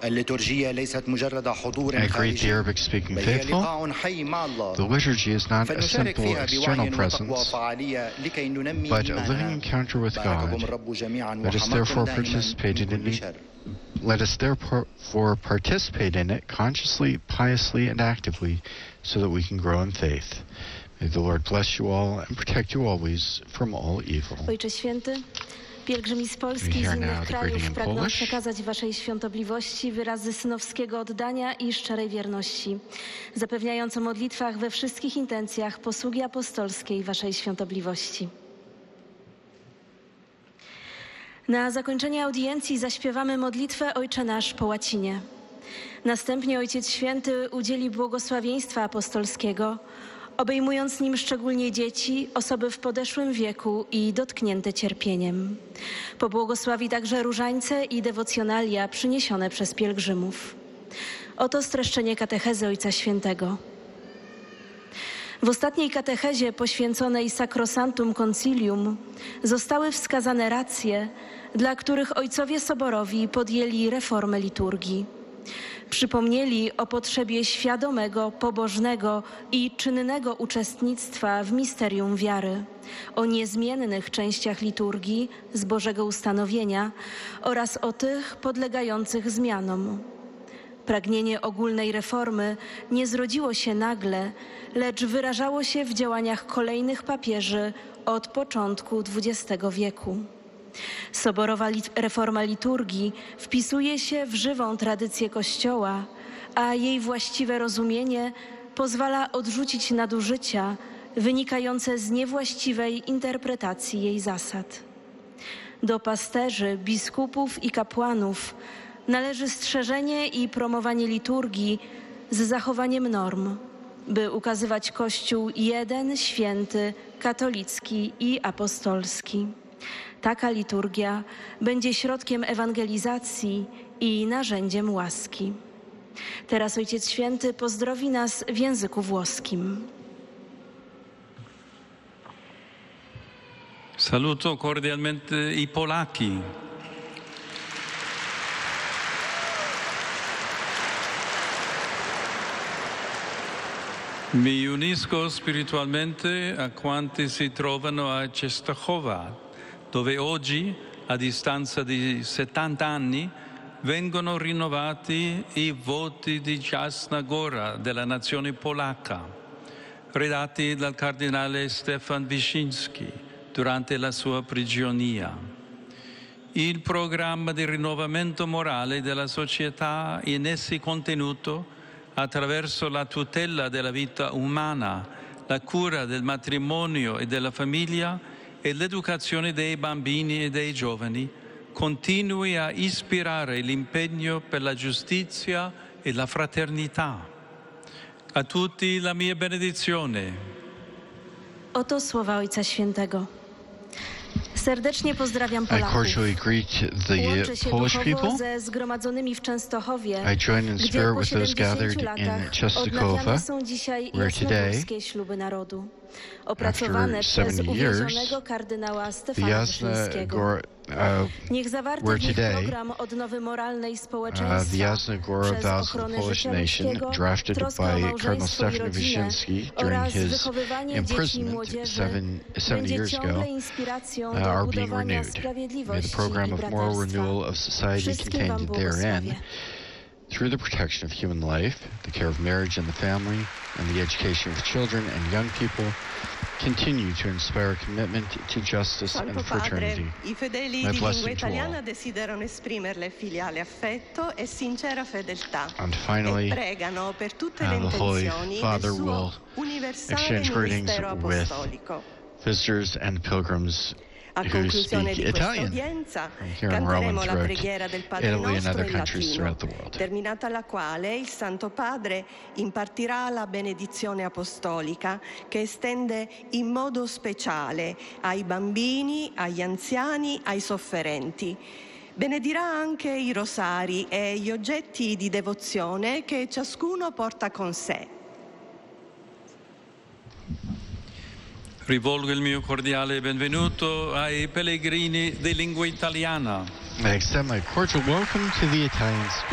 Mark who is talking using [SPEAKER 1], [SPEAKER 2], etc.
[SPEAKER 1] الليتورجية ليست مجرد حضور
[SPEAKER 2] I greet the
[SPEAKER 1] خارجي،
[SPEAKER 2] Arabic-speaking
[SPEAKER 1] بل هي
[SPEAKER 2] faithful.
[SPEAKER 1] لقاء حي مع الله.
[SPEAKER 2] The liturgy is not a
[SPEAKER 1] فلنشارك
[SPEAKER 2] simple
[SPEAKER 1] فيها بوعي
[SPEAKER 2] external
[SPEAKER 1] وتقوى
[SPEAKER 2] presence,
[SPEAKER 1] فعالية لكي ننمي
[SPEAKER 2] but a
[SPEAKER 1] إيماننا.
[SPEAKER 2] living encounter with
[SPEAKER 1] بارككم
[SPEAKER 2] God.
[SPEAKER 1] الرب جميعا
[SPEAKER 2] Let us
[SPEAKER 1] وحماكم
[SPEAKER 2] therefore
[SPEAKER 1] دائما
[SPEAKER 2] participate
[SPEAKER 1] من
[SPEAKER 2] in
[SPEAKER 1] كل
[SPEAKER 2] it.
[SPEAKER 1] شر.
[SPEAKER 2] Let us therefore participate in it consciously, piously, and actively, so that we can grow in faith. May the Lord bless you all and protect you always from all evil.
[SPEAKER 3] Ojcze Święty, pielgrzymi z Polski i z innych krajów pragną przekazać Waszej świątobliwości wyrazy synowskiego oddania i szczerej wierności, zapewniając o modlitwach we wszystkich intencjach posługi apostolskiej Waszej świątobliwości. Na zakończenie audiencji zaśpiewamy modlitwę Ojcze Nasz po łacinie. Następnie Ojciec Święty udzieli błogosławieństwa apostolskiego, obejmując nim szczególnie dzieci, osoby w podeszłym wieku i dotknięte cierpieniem. Pobłogosławi także różańce i dewocjonalia przyniesione przez pielgrzymów. Oto streszczenie katechezy Ojca Świętego. W ostatniej katechezie poświęconej Sacrosanctum Concilium zostały wskazane racje, dla których ojcowie soborowi podjęli reformę liturgii. Przypomnieli o potrzebie świadomego, pobożnego i czynnego uczestnictwa w misterium wiary, o niezmiennych częściach liturgii z Bożego ustanowienia oraz o tych podlegających zmianom. Pragnienie ogólnej reformy nie zrodziło się nagle, lecz wyrażało się w działaniach kolejnych papieży od początku XX wieku. Soborowa reforma liturgii wpisuje się w żywą tradycję Kościoła, a jej właściwe rozumienie pozwala odrzucić nadużycia wynikające z niewłaściwej interpretacji jej zasad. Do pasterzy, biskupów i kapłanów należy strzeżenie i promowanie liturgii z zachowaniem norm, by ukazywać Kościół jeden, święty, katolicki i apostolski. Taka liturgia będzie środkiem ewangelizacji i narzędziem łaski. Teraz Ojciec Święty pozdrowi nas w języku włoskim.
[SPEAKER 4] Saluto cordialmente i Polacchi. Mi unisco spiritualmente a quanti si trovano a Czestochowa, dove oggi, a distanza di 70 anni, vengono rinnovati i voti di Jasna Góra della nazione polacca, redatti dal cardinale Stefan Wyszynski durante la sua prigionia. Il programma di rinnovamento morale della società in essi contenuto attraverso la tutela della vita umana, la cura del matrimonio e della famiglia e l'educazione dei bambini e dei giovani, continui a ispirare l'impegno per la giustizia e la fraternità. A tutti la mia benedizione.
[SPEAKER 3] Oto słowa Ojca Świętego. Serdecznie pozdrawiam
[SPEAKER 2] I
[SPEAKER 3] Polaków.
[SPEAKER 2] cordially greet
[SPEAKER 3] Łączę
[SPEAKER 2] the
[SPEAKER 3] się
[SPEAKER 2] Polish
[SPEAKER 3] duchowo
[SPEAKER 2] people.
[SPEAKER 3] ze zgromadzonymi w Częstochowie,
[SPEAKER 2] I join in
[SPEAKER 3] gdzie
[SPEAKER 2] spirit
[SPEAKER 3] po
[SPEAKER 2] with those
[SPEAKER 3] 70
[SPEAKER 2] gathered in
[SPEAKER 3] latach
[SPEAKER 2] Częstochowa,
[SPEAKER 3] odnawiane są dzisiaj
[SPEAKER 2] where today,
[SPEAKER 3] jasnogórskie śluby narodu, opracowane przez
[SPEAKER 2] 70 years,
[SPEAKER 3] uwięzionego kardynała
[SPEAKER 2] the
[SPEAKER 3] Stefana
[SPEAKER 2] Jasna
[SPEAKER 3] Wyszyńskiego.
[SPEAKER 2] Góra,
[SPEAKER 3] Niech zawarty
[SPEAKER 2] where
[SPEAKER 3] w nich
[SPEAKER 2] today,
[SPEAKER 3] program odnowy moralnej
[SPEAKER 2] the
[SPEAKER 3] społeczeństwa
[SPEAKER 2] Jasna Góra
[SPEAKER 3] przez
[SPEAKER 2] vows of the
[SPEAKER 3] ochronę
[SPEAKER 2] Polish
[SPEAKER 3] życia
[SPEAKER 2] nation,
[SPEAKER 3] ludzkiego,
[SPEAKER 2] drafted
[SPEAKER 3] troskę o
[SPEAKER 2] by Cardinal
[SPEAKER 3] małżeństwo i
[SPEAKER 2] Stefan
[SPEAKER 3] rodzinę
[SPEAKER 2] Wyszynski during
[SPEAKER 3] oraz
[SPEAKER 2] his
[SPEAKER 3] wychowywanie dzieci i
[SPEAKER 2] imprisonment
[SPEAKER 3] młodzieży
[SPEAKER 2] 70
[SPEAKER 3] będzie
[SPEAKER 2] years ago,
[SPEAKER 3] ciągle inspiracją do
[SPEAKER 2] are being
[SPEAKER 3] budowania
[SPEAKER 2] renewed. May
[SPEAKER 3] sprawiedliwości
[SPEAKER 2] the program
[SPEAKER 3] i
[SPEAKER 2] of moral
[SPEAKER 3] braterstwa.
[SPEAKER 2] renewal of society
[SPEAKER 3] Wszystkim wam
[SPEAKER 2] contained therein,
[SPEAKER 3] błogosławię.
[SPEAKER 2] through the protection of human life, the care of marriage and the family, and the education of children and young people, continue to inspire a commitment to justice
[SPEAKER 5] Santo
[SPEAKER 2] and
[SPEAKER 5] Padre,
[SPEAKER 2] fraternity.
[SPEAKER 5] i fedeli
[SPEAKER 2] My
[SPEAKER 5] di
[SPEAKER 2] blessing
[SPEAKER 5] lingua
[SPEAKER 2] to all.
[SPEAKER 5] italiana desiderano esprimerle filiale affetto e sincera fedeltà
[SPEAKER 2] And finally,
[SPEAKER 5] e pregano per tutte le
[SPEAKER 2] the Holy
[SPEAKER 5] intenzioni
[SPEAKER 2] Father
[SPEAKER 5] del
[SPEAKER 2] will
[SPEAKER 5] suo universale
[SPEAKER 2] exchange greetings
[SPEAKER 5] ministero
[SPEAKER 2] with
[SPEAKER 5] apostolico.
[SPEAKER 2] visitors and pilgrims
[SPEAKER 5] A
[SPEAKER 2] who
[SPEAKER 5] conclusione
[SPEAKER 2] speak
[SPEAKER 5] di questa
[SPEAKER 2] Italian
[SPEAKER 5] udienza
[SPEAKER 2] here in Rome
[SPEAKER 5] canteremo
[SPEAKER 2] and
[SPEAKER 5] la
[SPEAKER 2] throughout
[SPEAKER 5] preghiera del Padre
[SPEAKER 2] Italy and
[SPEAKER 5] nostro
[SPEAKER 2] other
[SPEAKER 5] in
[SPEAKER 2] countries
[SPEAKER 5] latino,
[SPEAKER 2] throughout the world.
[SPEAKER 5] terminata la quale il Santo Padre impartirà la benedizione apostolica che estende in modo speciale ai bambini, agli anziani, ai sofferenti. Benedirà anche i rosari e gli oggetti di devozione che ciascuno porta con sé.
[SPEAKER 4] Rivolgo il mio cordiale benvenuto ai pellegrini di lingua italiana.
[SPEAKER 2] I extend my cordial welcome to the Italian